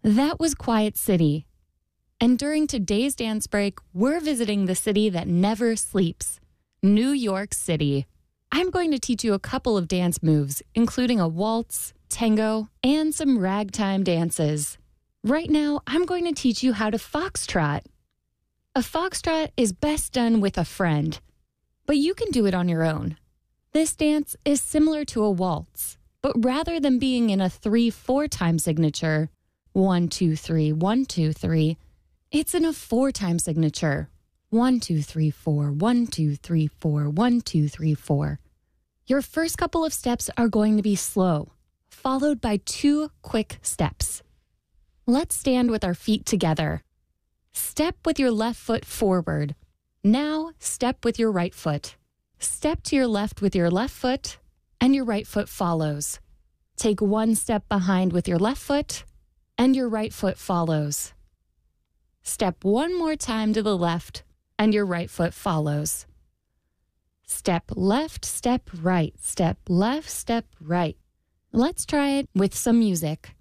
That was Quiet City. And during today's dance break, we're visiting the city that never sleeps, New York City. I'm going to teach you a couple of dance moves, including a waltz, tango, and some ragtime dances. Right now, I'm going to teach you how to foxtrot. A foxtrot is best done with a friend, but you can do it on your own. This dance is similar to a waltz, but rather than being in a 3/4 time signature, 1, 2, 3, 1, 2, 3, it's in a 4 time signature, 1, 2, 3, 4, 1, 2, 3, 4, 1, 2, 3, 4. Your first couple of steps are going to be slow, followed by 2 quick steps. Let's stand with our feet together. Step with your left foot forward. Now step with your right foot. Step to your left with your left foot, and your right foot follows. Take 1 step behind with your left foot, and your right foot follows. Step 1 more time to the left, and your right foot follows. Step left, step right, step left, step right. Let's try it with some music.